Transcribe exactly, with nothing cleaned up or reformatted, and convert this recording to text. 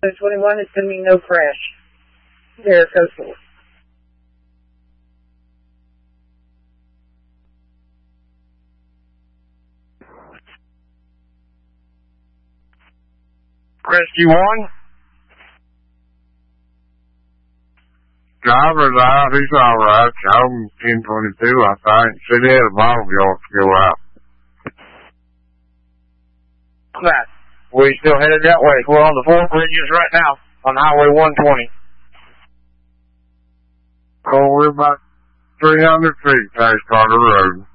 twenty-one is going to be no crash. There, coastal. Rescue one. Driver's out. He's all right. I'm ten twenty-two, I think. Said he had a bottle y'all to go out. That. We still headed that way. We're on the four bridges right now on Highway one twenty. Oh, we're about three hundred feet past Carter Road.